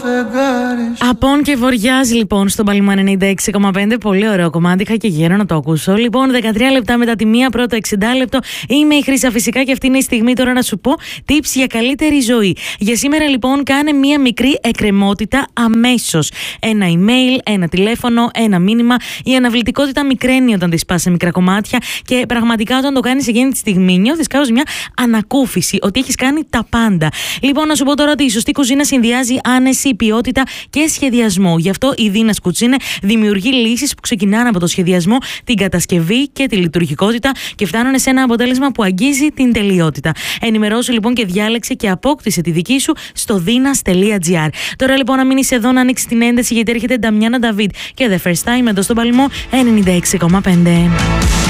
Απόν και Βοριάς λοιπόν στον Παλμό 96,5. Πολύ ωραίο κομμάτι, είχα και γέρο να το ακούσω. Λοιπόν, 13 λεπτά μετά τη μία, πρώτο 60 λεπτό. Είμαι η Χρύσα φυσικά και αυτή είναι η στιγμή τώρα να σου πω tips για καλύτερη ζωή. Για σήμερα λοιπόν κάνε μία μικρή εκκρεμότητα αμέσως. Ένα email, ένα τηλέφωνο, ένα μήνυμα. Η αναβλητικότητα μικραίνει όταν τη σπάς σε μικρά κομμάτια και πραγματικά όταν το κάνεις εκείνη τη στιγμή νιώθεις κάπως μια ανακούφιση ότι έχεις κάνει τα πάντα. Λοιπόν, να σου πω τώρα ότι η σωστή κουζίνα συνδυάζει άνεση, ποιότητα και σχεδιασμό. Γι' αυτό η Δίνας Κουτσίνε δημιουργεί λύσεις που ξεκινάνε από το σχεδιασμό, την κατασκευή και τη λειτουργικότητα και φτάνουν σε ένα αποτέλεσμα που αγγίζει την τελειότητα. Ενημερώσου λοιπόν και διάλεξε και απόκτησε τη δική σου στο dinas.gr. Τώρα λοιπόν να μείνεις εδώ να ανοίξει την ένταση γιατί έρχεται Νταμιάνα Νταβίτ και The First Time εδώ στον Παλμό 96,5.